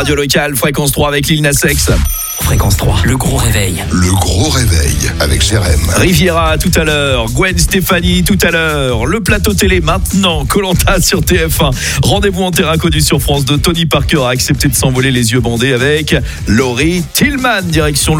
radio locale, Fréquence 3 avec Lil Nas X. Fréquence 3, le gros réveil. Le gros réveil avec Jérém. Riviera tout à l'heure, Gwen Stefani tout à l'heure, le plateau télé maintenant, Koh-Lanta sur TF1. Rendez-vous en terrain connu sur France 2. Tony Parker a accepté de s'envoler les yeux bandés avec Laurie Tillman, direction